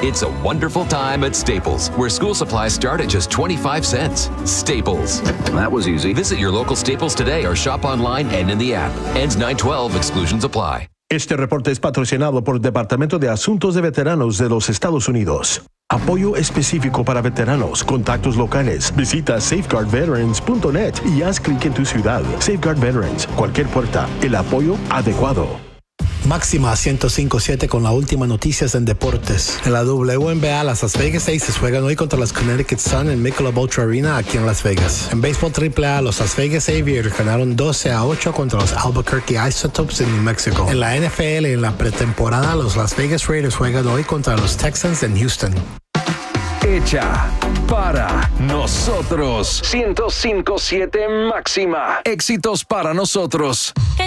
It's a wonderful time at Staples, where school supplies start at just 25 cents. Staples. That was easy. Visit your local Staples today or shop online and in the app. Ends 9/12. Exclusions apply. Este reporte es patrocinado por el Departamento de Asuntos de Veteranos de los Estados Unidos. Apoyo específico para veteranos, contactos locales. Visita safeguardveterans.net y haz clic en tu ciudad. Safeguard Veterans, cualquier puerta, el apoyo adecuado. Máxima 105.7 con las últimas noticias en deportes. En la WNBA, las Las Vegas Aces juegan hoy contra los Connecticut Sun en Michelob Ultra Arena aquí en Las Vegas. En béisbol AAA, los Las Vegas Aviators ganaron 12-8 contra los Albuquerque Isotopes en New Mexico. En la NFL, en la pretemporada, los Las Vegas Raiders juegan hoy contra los Texans en Houston. Hecha para nosotros. 105.7 máxima. Éxitos para nosotros.